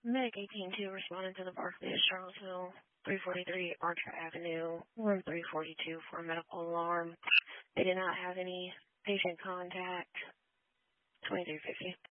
Medic 182 responded to the Barclays Charlottesville 343 Archer Avenue, room 342 for a medical alarm. They did not have any patient contact. 2350.